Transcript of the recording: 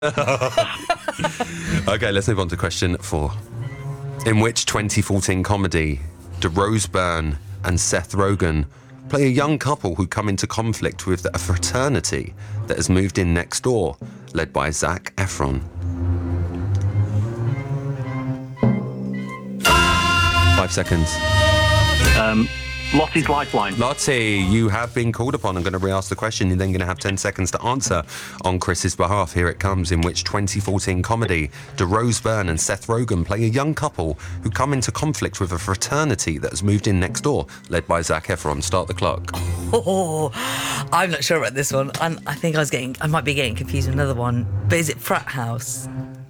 Okay, let's move on to question 4. In which 2014 comedy do Rose Byrne and Seth Rogen play a young couple who come into conflict with a fraternity that has moved in next door, led by Zac Efron? 5 seconds. Lottie's Lifeline. Lottie, you have been called upon. I'm going to re-ask the question. You're then going to have 10 seconds to answer on Chris's behalf. Here it comes. In which 2014 comedy do Rose Byrne and Seth Rogen play a young couple who come into conflict with a fraternity that has moved in next door, led by Zac Efron? Start the clock. Oh, I'm not sure about this one. I think I might be getting confused with another one. But is it Frat House?